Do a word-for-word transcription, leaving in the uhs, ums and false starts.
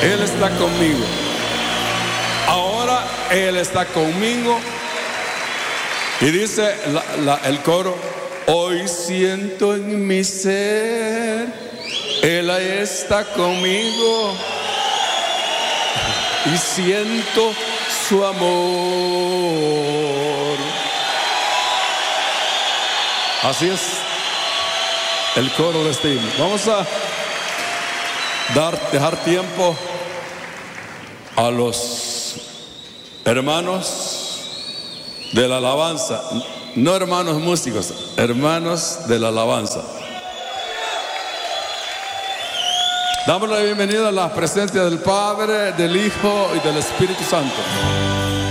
Él está conmigo. Ahora Él está conmigo. Y dice la, la, el coro: hoy siento en mi ser, Él está conmigo. Y siento su amor. Así es el coro de este himno. Vamos a dar, dejar tiempo a los hermanos de la alabanza, no hermanos músicos, hermanos de la alabanza. Damos la bienvenida a la presencia del Padre, del Hijo y del Espíritu Santo.